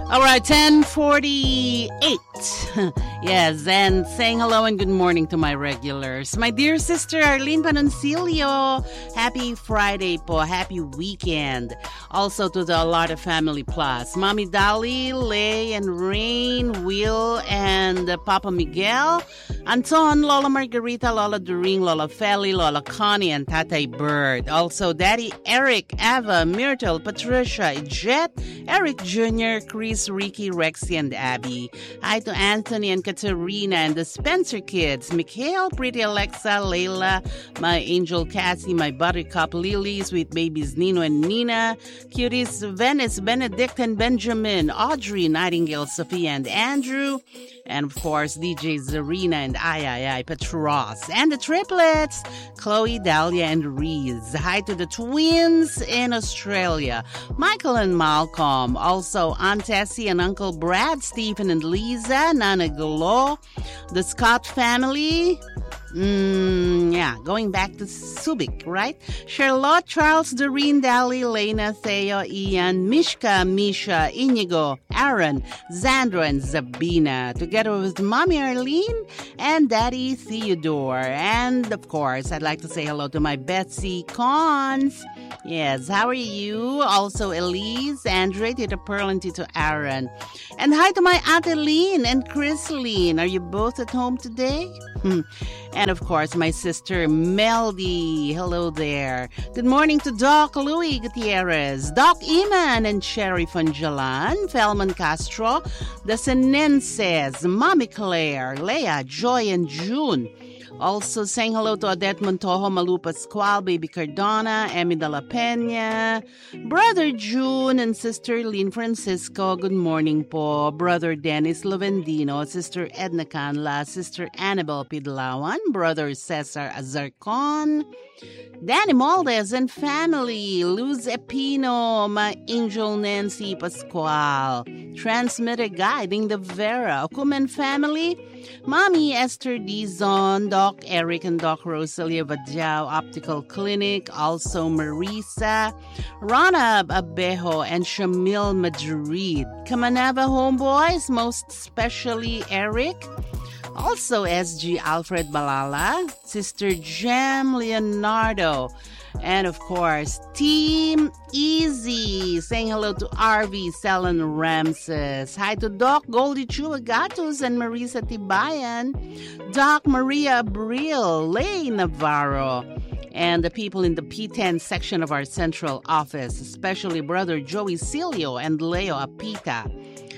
All right, 10:48. Yes, and saying hello and good morning to my regulars. My dear sister Arlene Panoncilio, happy Friday po, happy weekend. Also to the Alarda Family Plus, Mommy Dolly, Lay and Rain, Will and Papa Miguel, Anton, Lola Margarita, Lola During, Lola Feli, Lola Connie, and Tatay Bird. Also Daddy Eric, Ava, Myrtle, Patricia, Jet, Eric Jr., Chris, Ricky, Rexy, and Abby. Hi to Anthony and Katerina and the Spencer kids, Mikhail, Pretty Alexa, Layla, my angel Cassie, my buttercup Lily, sweet babies Nino and Nina, cuties Venice, Benedict, and Benjamin, Audrey, Nightingale, Sophia, and Andrew, and of course DJ Zarina and I Petros, and the triplets, Chloe, Dahlia, and Reese. Hi to the twins in Australia, Michael and Malcolm. Also Aunt Tessie and Uncle Brad, Stephen and Lisa, Nana Golo, the Scott family. Going back to Subic, right? Charlotte, Charles, Doreen, Dali, Lena, Theo, Ian, Mishka, Misha, Inigo, Aaron, Zandra, and Zabina, together with Mommy Arlene and Daddy Theodore. And of course, I'd like to say hello to my Betsy Cons. Yes, how are you? Also Elise, Andre, Tito Pearl, and Tito Aaron. And hi to my Ate Lean and Chris Lean. Are you both at home today? And of course, my sister Meldy. Hello there. Good morning to Doc Louis Gutierrez, Doc Iman and Cherry Funjalan, Felman Castro, the Senenses, Mommy Claire, Leah, Joy, and June. Also saying hello to Odette Montojo, Malu Pascual, Baby Cardona, Emmy de la Peña, Brother June and Sister Lynn Francisco, good morning po, Brother Dennis Lovendino, Sister Edna Canla, Sister Annabel Pidlawan, Brother Cesar Azarcon, Danny Maldes and family, Luz Epino, my angel Nancy Pascual, transmitter guiding the Vera, Okumen family, Mommy Esther Dizon, Doc Eric and Doc Rosalia Vajao Optical Clinic, also Marisa, Rana Abejo, and Shamil Madrid. Kamanava homeboys, most especially Eric. Also SG Alfred Balala, Sister Jem Leonardo, and of course Team Easy, saying hello to RV Selen Ramses. Hi to Doc Goldie Chua Gatos and Marisa Tibayan, Doc Maria Abril, Lay Navarro, and the people in the P10 section of our central office, especially Brother Joey Cilio and Leo Apita.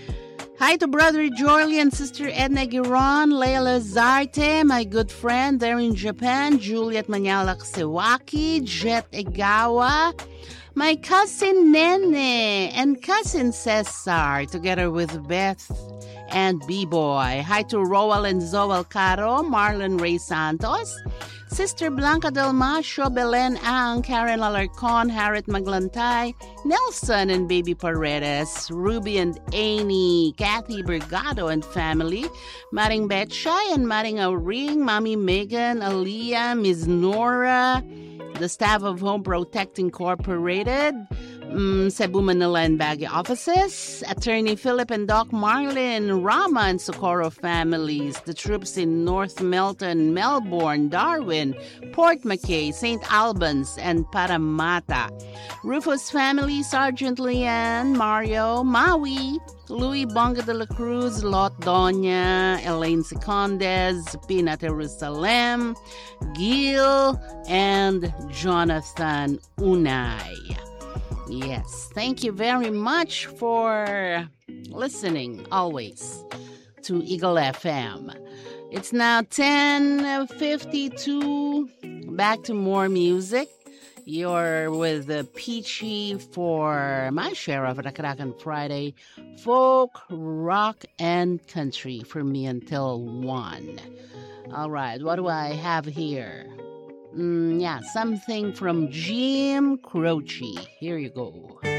Hi to Brother Jorli and Sister Edna Giron, Leila Zarte, my good friend there in Japan, Juliet Manyalak Sewaki, Jet Egawa, my cousin Nene, and cousin Cesar, together with Beth and B-Boy. Hi to Roel and Zoel Caro, Marlon Ray Santos, Sister Blanca Del Macho, Belen Ang, Karen Alarcon, Harriet Maglantay, Nelson and Baby Paredes, Ruby and Amy, Kathy Bergado and family, Maring Betchay and Maring Auring, Mommy Megan, Aliyah, Ms. Nora, the staff of Home Protect Incorporated, Cebu, Manila, and Baguio offices, Attorney Philip and Doc Marlin, Rama and Socorro families, the troops in North Melton, Melbourne, Darwin, Port McKay, St. Albans, and Parramatta, Rufus family, Sergeant Leanne, Mario, Maui, Louis Bonga de la Cruz, Lot Doña, Elaine Secondes, Pina Jerusalem, Gil, and Jonathan Unay. Yes, thank you very much for listening always to Eagle FM. It's now 10:52. Back to more music. You're with Peachy for my share of Rakarakan Friday, folk, rock, and country for me until 1. All right, what do I have here? Something from Jim Croce. Here you go.